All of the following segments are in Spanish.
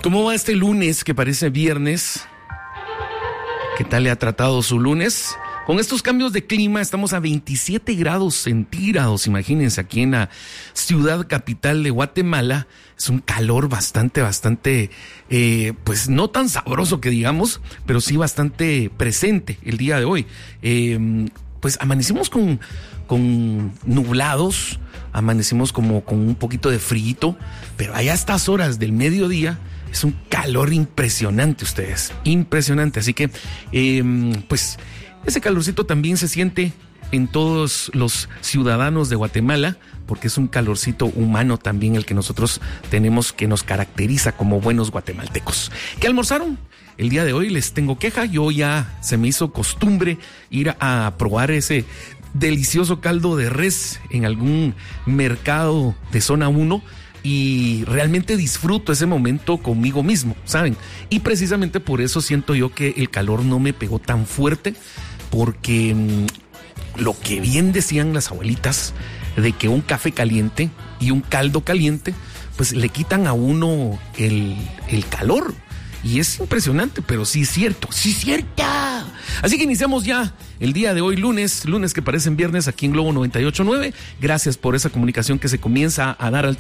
¿Cómo va este lunes que parece viernes? ¿Qué tal le ha tratado su lunes? Con estos cambios de clima estamos a 27 grados centígrados, imagínense, aquí en la ciudad capital de Guatemala. Es un calor bastante, pues no tan sabroso que digamos, pero sí bastante presente el día de hoy. Pues amanecimos con nublados, amanecimos como con un poquito de frío, pero allá a estas horas del mediodía es un calor impresionante, ustedes, impresionante. Así que, pues ese calorcito también se siente en todos los ciudadanos de Guatemala, porque es un calorcito humano también el que nosotros tenemos, que nos caracteriza como buenos guatemaltecos. ¿Qué almorzaron? El día de hoy les tengo queja. Yo ya se me hizo costumbre ir a probar ese delicioso caldo de res en algún mercado de zona 1 y realmente disfruto ese momento conmigo mismo, ¿saben? Y precisamente por eso siento yo que el calor no me pegó tan fuerte, porque lo que bien decían las abuelitas de que un café caliente y un caldo caliente pues le quitan a uno el calor. Y es impresionante, pero sí es cierto, sí es cierta. Así que iniciamos ya el día de hoy, lunes que parecen viernes aquí en Globo 98.9. Gracias por esa comunicación que se comienza a dar al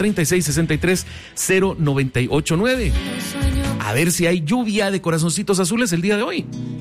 3663-0989. A ver si hay lluvia de corazoncitos azules el día de hoy.